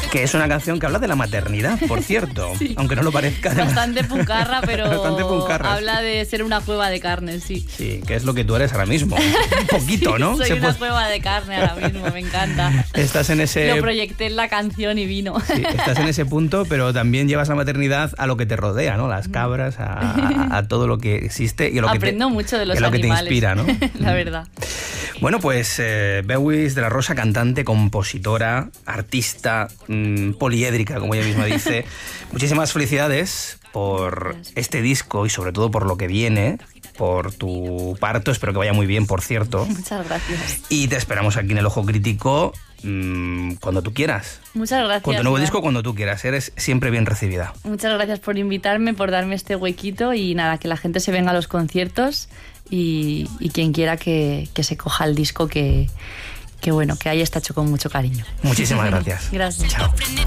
Que es una canción que habla de la maternidad, por cierto, Sí. aunque no lo parezca. Bastante puncarra, pero Bastante puncarra, habla de ser una cueva de carne, sí. Sí, que es lo que tú eres ahora mismo. Un poquito, Sí, ¿no? soy Se una puede- cueva de carne ahora mismo, me encanta. Estás en ese... Lo proyecté en la canción y vino. Sí, estás en ese punto, pero también llevas la maternidad a lo que te rodea, ¿no? Las cabras, a todo lo que existe y a lo Aprendo que te, mucho de los y a lo que te animales. inspira, ¿no? La verdad. Bueno, pues Bewis de la Rosa, cantante, compositora, artista, poliédrica, como ella misma dice. Muchísimas felicidades por este disco y sobre todo por lo que viene, por tu parto. Espero que vaya muy bien, por cierto. Muchas gracias. Y te esperamos aquí en El Ojo Crítico cuando tú quieras. Muchas gracias. Con tu nuevo Iván. disco, cuando tú quieras. Eres siempre bien recibida. Muchas gracias por invitarme, por darme este huequito y nada, que la gente se venga a los conciertos y quien quiera que se coja el disco que bueno, que ahí está hecho con mucho cariño. Muchísimas gracias. Gracias. Chao.